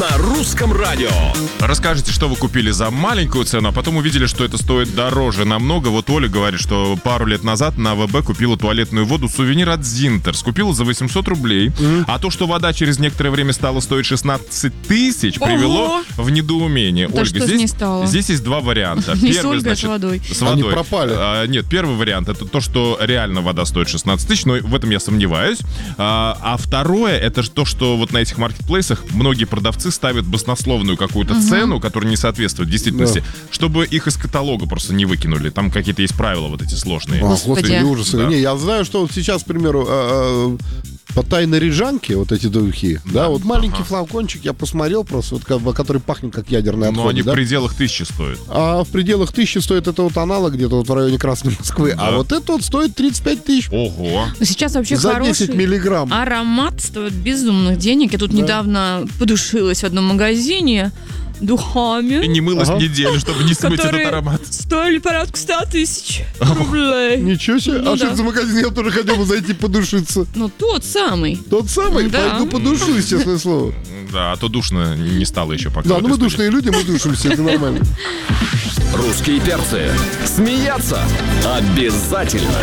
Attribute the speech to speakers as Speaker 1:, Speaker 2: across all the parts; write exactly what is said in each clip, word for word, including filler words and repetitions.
Speaker 1: на русском радио.
Speaker 2: Расскажите, что вы купили за маленькую цену, а потом увидели, что это стоит дороже намного. Вот Оля говорит, что пару лет назад на АВБ купила туалетную воду, сувенир от Зинтерс. Купила за восемьсот рублей. Mm-hmm. А то, что вода через некоторое время стала стоить шестнадцать тысяч, привело в недоумение.
Speaker 3: Да,
Speaker 2: Ольга, здесь, здесь есть два варианта.
Speaker 3: Не с Ольгой, а с водой.
Speaker 2: С водой.
Speaker 4: Они пропали.
Speaker 2: А, нет, первый вариант — это то, что реально вода стоит шестнадцать тысяч, но в этом я сомневаюсь. А, а второе — это то, что вот на этих маркетплейсах многие продавцы ставят баснословную какую-то угу. цену, которая не соответствует действительности, да. чтобы их из каталога просто не выкинули. Там какие-то есть правила вот эти сложные.
Speaker 4: А, господи, ужасы.
Speaker 2: Да.
Speaker 4: Не, я знаю, что вот сейчас, к примеру, э, по тайной рижанке вот эти духи, да, да вот маленький ага. флакончик, я посмотрел просто, вот, который пахнет как ядерный отход.
Speaker 2: Но они
Speaker 4: да?
Speaker 2: в пределах тысячи стоят.
Speaker 4: А в пределах тысячи стоит это вот аналог где-то вот в районе Красной Москвы, да. а вот это вот стоит тридцать пять тысяч.
Speaker 2: Ого.
Speaker 3: Сейчас вообще
Speaker 4: за
Speaker 3: хороший
Speaker 4: десять миллиграмм.
Speaker 3: Аромат стоит безумных денег. Я тут да. недавно подушилась в одном магазине духами.
Speaker 2: И не мылась ага. неделю, чтобы не смыть этот аромат.
Speaker 3: Стоили порядка сто тысяч рублей.
Speaker 4: Ничего себе. Ну, а да. что это за магазин? Я тоже хотел бы зайти подушиться.
Speaker 3: Ну, тот самый.
Speaker 4: Тот самый? Да. Пойду подушусь, честное слово.
Speaker 2: Да, а то душно не стало еще пока.
Speaker 4: Да, ну мы душные люди, мы душимся, это нормально.
Speaker 1: Русские перцы. Смеяться обязательно.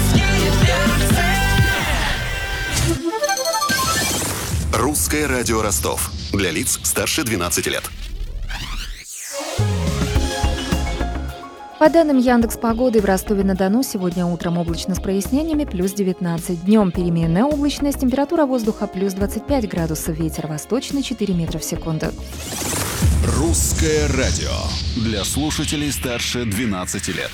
Speaker 5: Русское радио Ростов. Для лиц старше двенадцати лет.
Speaker 6: По данным Яндекс.Погоды, в Ростове-на-Дону сегодня утром облачно с прояснениями плюс девятнадцать. Днем переменная облачность, температура воздуха плюс двадцать пять градусов, ветер восточный четыре метра в секунду.
Speaker 5: Русское радио. Для слушателей старше двенадцати лет.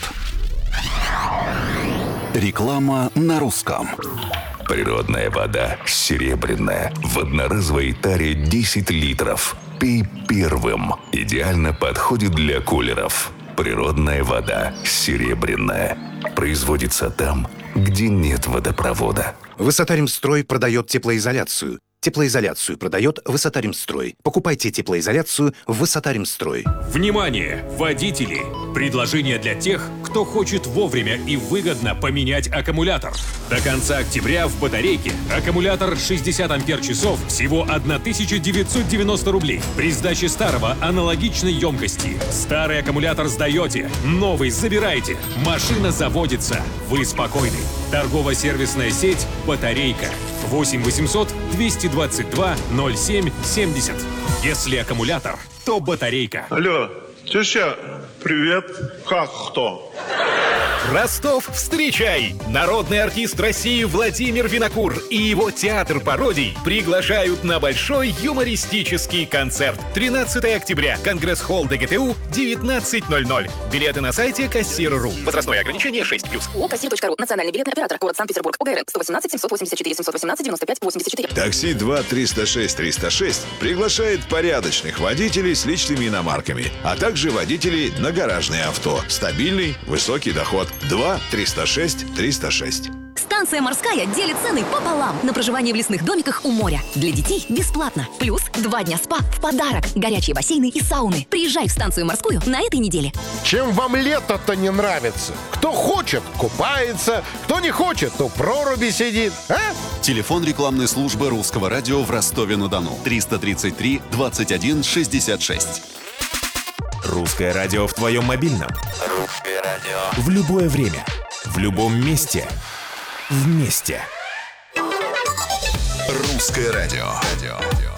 Speaker 5: Реклама на русском. Природная вода серебряная в одноразовой таре десять литров. Пей первым. Идеально подходит для кулеров. Природная вода серебряная. Производится там, где нет водопровода.
Speaker 7: Высотаримстрой продает теплоизоляцию. Теплоизоляцию продает Высотаримстрой. Покупайте теплоизоляцию в Высотаримстрой.
Speaker 8: Внимание, водители! Предложение для тех, кто хочет вовремя и выгодно поменять аккумулятор. До конца октября в батарейке аккумулятор шестьдесят ампер-часов всего тысяча девятьсот девяносто рублей. При сдаче старого аналогичной емкости. Старый аккумулятор сдаете, новый забираете. Машина заводится. Вы спокойны. Торгово-сервисная сеть «Батарейка». восемь восемьсот двести двадцать два ноль семь семьдесят. Если аккумулятор, то батарейка.
Speaker 9: Алло, теща, привет. Как кто?
Speaker 10: Ростов, встречай! Народный артист России Владимир Винокур и его театр пародий приглашают на большой юмористический концерт. тринадцатого октября. Конгресс-холл ДГТУ, девятнадцать ноль ноль. Билеты на сайте кассир точка ру. Возрастное ограничение шесть плюс.
Speaker 11: ООО «Кассир точка ру». Национальный билетный оператор. Город Санкт-Петербург. ОГРН сто восемнадцать семьсот восемьдесят четыре семьсот восемнадцать девяносто пять восемьдесят четыре.
Speaker 12: Такси два триста шесть триста шесть приглашает порядочных водителей с личными иномарками, а также водителей на гаражные авто. Стабильный, высокий доход. два триста шесть триста шесть.
Speaker 13: Станция «Морская» делит цены пополам на проживание в лесных домиках у моря. Для детей бесплатно. Плюс два дня спа в подарок. Горячие бассейны и сауны. Приезжай в станцию «Морскую» на этой неделе.
Speaker 14: Чем вам лето-то не нравится? Кто хочет, купается. Кто не хочет, то в проруби сидит. А?
Speaker 5: Телефон рекламной службы Русского радио в Ростове-на-Дону. триста тридцать три двадцать один шестьдесят шесть.
Speaker 15: Русское радио в твоем мобильном. Русское радио. В любое время. В любом месте. Вместе.
Speaker 5: Русское радио. Радио.